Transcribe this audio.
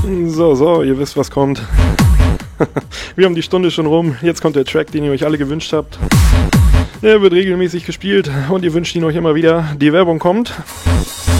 So, ihr wisst, was kommt. Wir haben die Stunde schon rum. Jetzt kommt der Track, den ihr euch alle gewünscht habt. Der wird regelmäßig gespielt und ihr wünscht ihn euch immer wieder. Die Werbung kommt.